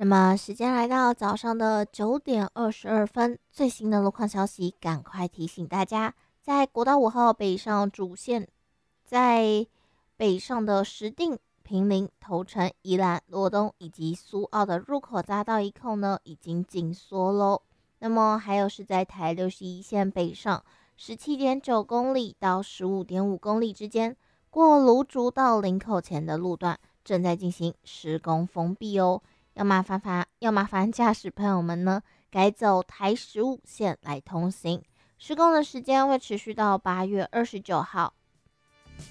那么时间来到早上的9点22分，最新的路况消息，赶快提醒大家，在国道5号北上主线，在北上的石碇、平林、头城、宜兰、罗东以及苏澳的入口匝道一控呢，已经紧缩喽。那么还有是在台61线北上17.9公里到15.5公里之间，过芦竹到林口前的路段正在进行施工封闭哦。要麻烦驾驶朋友们呢，改走台15线来通行。施工的时间会持续到8月29号。